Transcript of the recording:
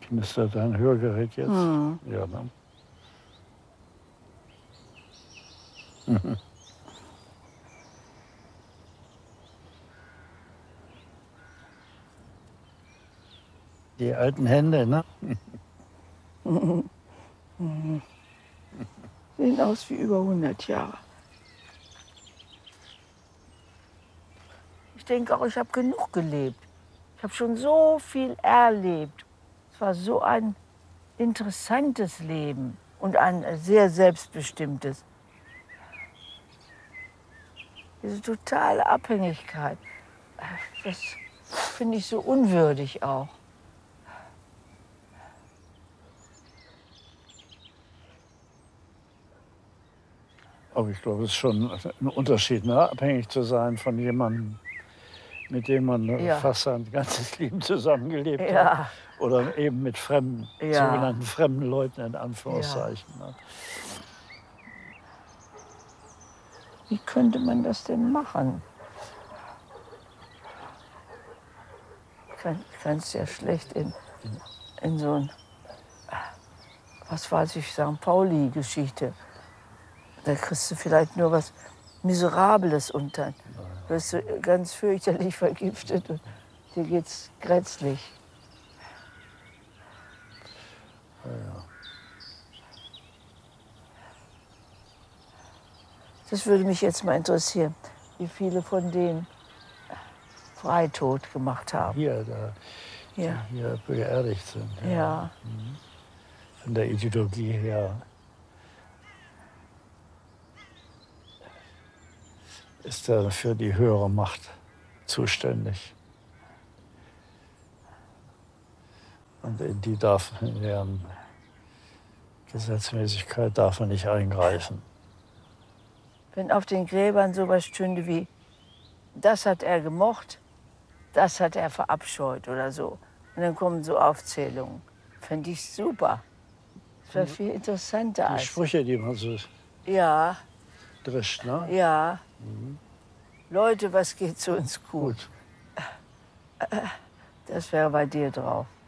Müsste dein Hörgerät jetzt? Ja, ne? Die alten Hände, ne? Sehen aus wie über 100 Jahre. Ich denke auch, ich habe genug gelebt. Ich habe schon so viel erlebt. Es war so ein interessantes Leben und ein sehr selbstbestimmtes. Diese totale Abhängigkeit, das finde ich so unwürdig auch. Aber ich glaube, es ist schon ein Unterschied, ne? Abhängig zu sein von jemandem, mit dem man fast sein ganzes Leben zusammengelebt hat. Oder eben mit fremden, sogenannten fremden Leuten in Anführungszeichen. Ne? Wie könnte man das denn machen? Ich kann es ja schlecht in so ein, was weiß ich, St. Pauli-Geschichte. Da kriegst du vielleicht nur was Miserables unter. Du wirst ganz fürchterlich vergiftet und dir geht's grässlich. Ja. Das würde mich jetzt mal interessieren, wie viele von denen Freitod gemacht haben. Die hier beerdigt sind. Ja. Von der Ideologie her ist er für die höhere Macht zuständig. Und in deren Gesetzmäßigkeit darf er nicht eingreifen. Wenn auf den Gräbern sowas stünde wie, das hat er gemocht, das hat er verabscheut oder so. Und dann kommen so Aufzählungen. Fände ich super. Das wäre viel interessanter Die als... Sprüche, die man so drischt, ne? Ja. Leute, was geht so ins Gut? Das wäre bei dir drauf.